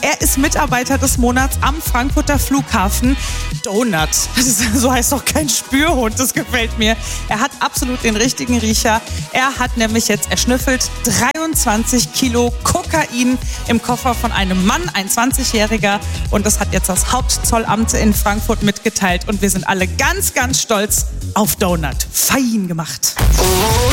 Er ist Mitarbeiter des Monats am Frankfurter Flughafen. Donut, so heißt doch kein Spürhund, das gefällt mir. Er hat absolut den richtigen Riecher. Er hat nämlich jetzt erschnüffelt 23 Kilo Kokain im Koffer von einem Mann, ein 20-Jähriger. Und das hat jetzt das Hauptzollamt in Frankfurt mitgeteilt. Und wir sind alle ganz, ganz stolz auf Donut. Fein gemacht.